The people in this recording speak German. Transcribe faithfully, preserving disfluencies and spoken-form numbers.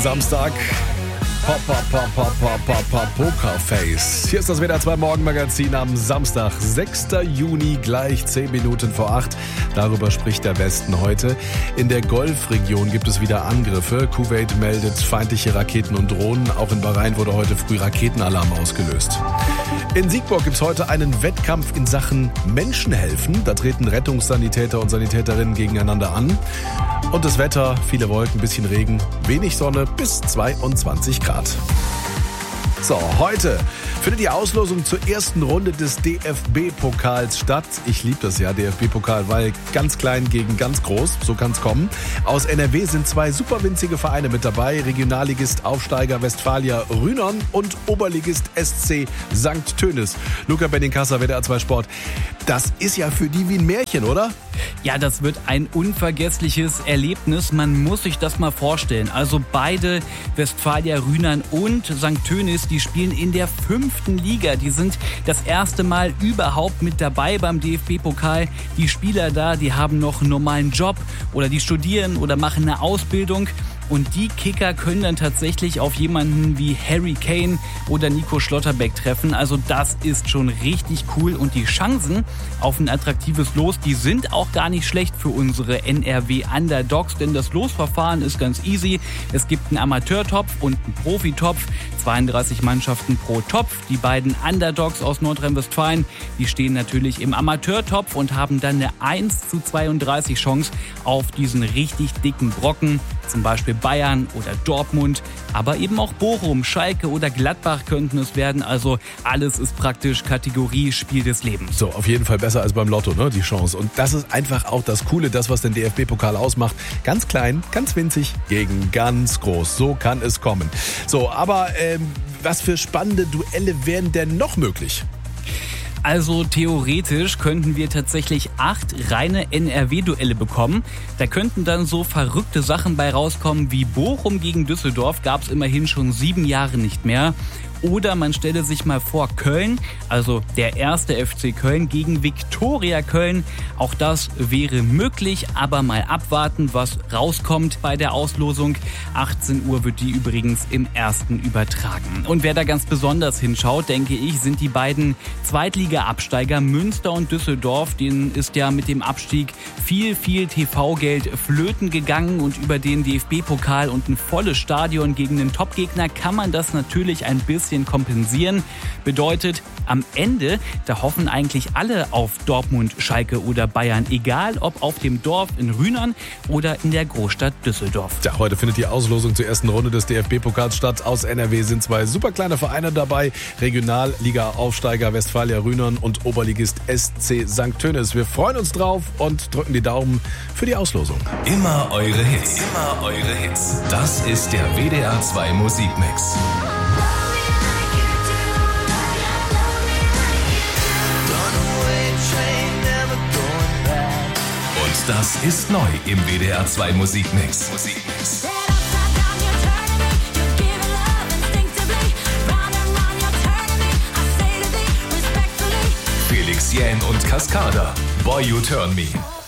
Samstag. Pop, pop, pop, pop, pop, pop, pop, Pokerface. Hier ist das W D R zwei Morgenmagazin am Samstag, sechster Juni, gleich zehn Minuten vor acht. Darüber spricht der Westen heute. In der Golfregion gibt es wieder Angriffe. Kuwait meldet feindliche Raketen und Drohnen. Auch in Bahrain wurde heute früh Raketenalarm ausgelöst. In Siegburg gibt es heute einen Wettkampf in Sachen Menschenhelfen. Da treten Rettungssanitäter und Sanitäterinnen gegeneinander an. Und das Wetter, viele Wolken, bisschen Regen, wenig Sonne bis zweiundzwanzig Grad. So, heute findet die Auslosung zur ersten Runde des D F B-Pokals statt. Ich liebe das ja, D F B-Pokal, weil ganz klein gegen ganz groß, so kann es kommen. Aus N R W sind zwei super winzige Vereine mit dabei. Regionalligist Aufsteiger Westfalia Rhynern und Oberligist S C Sankt Tönis. Luca Benincasa, W D R zwei Sport. Das ist ja für die wie ein Märchen, oder? Ja, das wird ein unvergessliches Erlebnis. Man muss sich das mal vorstellen. Also beide, Westfalia Rhynern und Sankt Tönis, die spielen in der fünften Liga. Die sind das erste Mal überhaupt mit dabei beim D F B-Pokal. Die Spieler da, die haben noch einen normalen Job oder die studieren oder machen eine Ausbildung. Und die Kicker können dann tatsächlich auf jemanden wie Harry Kane oder Nico Schlotterbeck treffen. Also das ist schon richtig cool. Und die Chancen auf ein attraktives Los, die sind auch gar nicht schlecht für unsere N R W-Underdogs. Denn das Losverfahren ist ganz easy. Es gibt einen Amateurtopf und einen Profitopf. zweiunddreißig Mannschaften pro Topf. Die beiden Underdogs aus Nordrhein-Westfalen, die stehen natürlich im Amateurtopf und haben dann eine eins zu zweiunddreißig Chance auf diesen richtig dicken Brocken. Zum Beispiel Bayern oder Dortmund, aber eben auch Bochum, Schalke oder Gladbach könnten es werden. Also alles ist praktisch Kategorie Spiel des Lebens. So, auf jeden Fall besser als beim Lotto, ne, die Chance. Und das ist einfach auch das Coole, das, was den D F B-Pokal ausmacht. Ganz klein, ganz winzig gegen ganz groß. So kann es kommen. So, aber ähm, was für spannende Duelle wären denn noch möglich? Also theoretisch könnten wir tatsächlich acht reine N R W-Duelle bekommen. Da könnten dann so verrückte Sachen bei rauskommen wie Bochum gegen Düsseldorf, gab es immerhin schon sieben Jahre nicht mehr. Oder man stelle sich mal vor Köln, also der erste F C Köln gegen Viktoria Köln. Auch das wäre möglich, aber mal abwarten, was rauskommt bei der Auslosung. achtzehn Uhr wird die übrigens im ersten übertragen. Und wer da ganz besonders hinschaut, denke ich, sind die beiden Zweitliga-Absteiger Münster und Düsseldorf. Denen ist ja mit dem Abstieg viel, viel T V-Geld flöten gegangen und über den D F B-Pokal und ein volles Stadion gegen den Topgegner kann man das natürlich ein bisschen kompensieren. Bedeutet, am Ende, da hoffen eigentlich alle auf Dortmund, Schalke oder Bayern, egal ob auf dem Dorf in Rhynern oder in der Großstadt Düsseldorf. Ja, heute findet die Auslosung zur ersten Runde des D F B-Pokals statt. Aus N R W sind zwei super kleine Vereine dabei. Regionalliga-Aufsteiger Westfalia Rhynern und Oberligist S C Sankt Tönis. Wir freuen uns drauf und drücken die Daumen für die Auslosung. Immer eure Hits. Immer eure Hits. Das ist der W D R zwei Musikmix. Das ist neu im W D R zwei Musikmix. Musikmix. Felix Jähn und Cascada. Boy, You Turn Me.